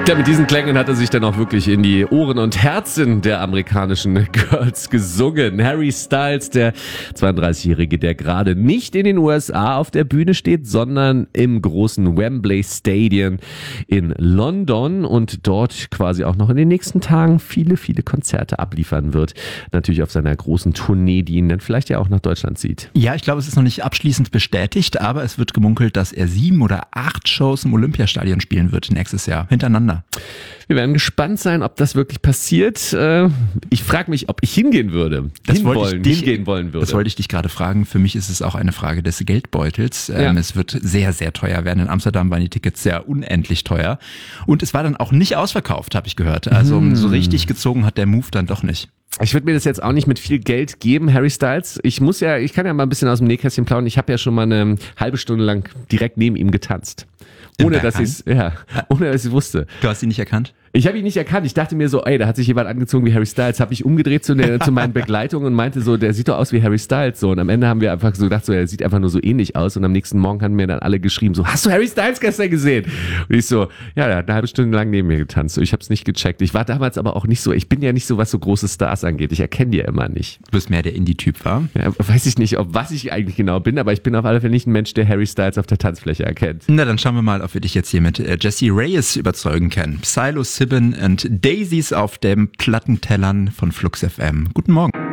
Ja, mit diesen Klängen hat er sich dann auch wirklich in die Ohren und Herzen der amerikanischen Girls gesungen. Harry Styles, der 32-Jährige, der gerade nicht in den USA auf der Bühne steht, sondern im großen Wembley Stadium in London und dort quasi auch noch in den nächsten Tagen viele, viele Konzerte abliefern wird. Natürlich auf seiner großen Tournee, die ihn dann vielleicht ja auch nach Deutschland zieht. Ja, ich glaube, es ist noch nicht abschließend bestätigt, aber es wird gemunkelt, dass er 7 oder 8 Shows im Olympiastadion spielen wird nächstes Jahr, hintereinander. Wir werden gespannt sein, ob das wirklich passiert. Ich frage mich, ob ich hingehen würde. Hingehen wollen würde. Das wollte ich dich gerade fragen. Für mich ist es auch eine Frage des Geldbeutels. Ja. Es wird sehr, sehr teuer werden. In Amsterdam waren die Tickets sehr unendlich teuer. Und es war dann auch nicht ausverkauft, habe ich gehört. Also so richtig gezogen hat der Move dann doch nicht. Ich würde mir das jetzt auch nicht mit viel Geld geben, Harry Styles. Ich kann ja mal ein bisschen aus dem Nähkästchen plaudern. Ich habe ja schon mal eine halbe Stunde lang direkt neben ihm getanzt. Ohne dass ich es wusste. Du hast ihn nicht erkannt? Ich habe ihn nicht erkannt. Ich dachte mir so, da hat sich jemand angezogen wie Harry Styles. Habe ich umgedreht zu meinen Begleitungen und meinte so, der sieht doch aus wie Harry Styles. So. Und am Ende haben wir einfach so gedacht, so, er sieht einfach nur so ähnlich aus. Und am nächsten Morgen haben mir dann alle geschrieben, so, hast du Harry Styles gestern gesehen? Und ich so, ja, der hat eine halbe Stunde lang neben mir getanzt. So, ich habe es nicht gecheckt. Ich war damals aber auch nicht so, ich bin ja nicht so, was so große Stars angeht. Ich erkenne die ja immer nicht. Du bist mehr der Indie-Typ, wa? Ja, weiß ich nicht, was ich eigentlich genau bin, aber ich bin auf alle Fälle nicht ein Mensch, der Harry Styles auf der Tanzfläche erkennt. Na, dann schauen wir mal, ob wir dich jetzt hier mit Jessie Reyes überzeugen können. Psilocybin und Daisies auf den Plattentellern von Flux FM. Guten Morgen.